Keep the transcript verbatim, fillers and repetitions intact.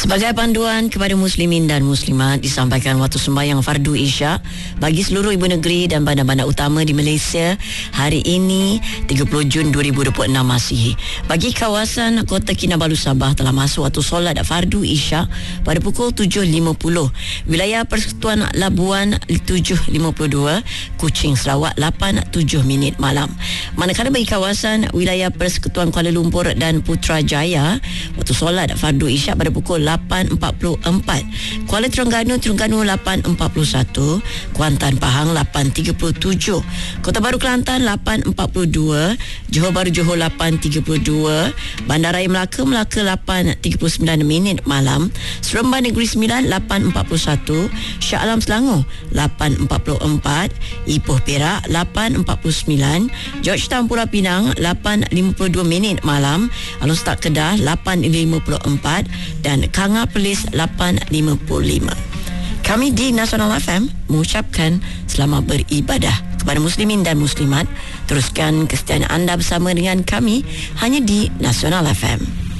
Sebagai panduan kepada muslimin dan muslimat, disampaikan waktu sembahyang fardu Isyak bagi seluruh ibu negeri dan bandar-bandar utama di Malaysia hari ini tiga puluh Jun dua ribu dua puluh enam Masihi. Bagi kawasan Kota Kinabalu Sabah telah masuk waktu solat fardu Isyak pada pukul tujuh lima puluh. Wilayah Persekutuan Labuan tujuh lima puluh dua, Kuching Sarawak lapan tujuh minit malam. Manakala bagi kawasan wilayah Persekutuan Kuala Lumpur dan Putrajaya, waktu solat fardu Isyak pada pukul lapan empat puluh empat. Kuala Terengganu Terengganu lapan empat puluh satu, Kuantan Pahang lapan tiga puluh tujuh, Kota Baru Kelantan lapan empat puluh dua, Johor Bahru Johor lapan tiga puluh dua, Bandaraya Melaka Melaka lapan tiga puluh sembilan minit malam, Seremban Negeri Sembilan lapan empat puluh satu, Shah Alam Selangor lapan empat puluh empat, Ipoh Perak lapan empat puluh sembilan, Georgetown Pulau Pinang lapan lima puluh dua minit malam, Alun Setak Kedah lapan lima puluh empat dan Kanga Perlis lapan lima puluh lima. Kami di Nasional F M mengucapkan selamat beribadah kepada muslimin dan muslimat. Teruskan kesetiaan anda bersama dengan kami hanya di Nasional F M.